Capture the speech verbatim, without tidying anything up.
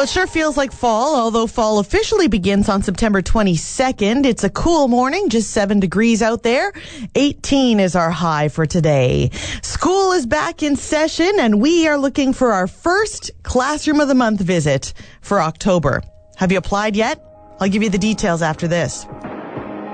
Well, it sure feels like fall, although fall officially begins on September twenty-second. It's a cool morning, just seven degrees out there. eighteen is our high for today. School is back in session, and we are looking for our first Classroom of the Month visit for October. Have you applied yet? I'll give you the details after this.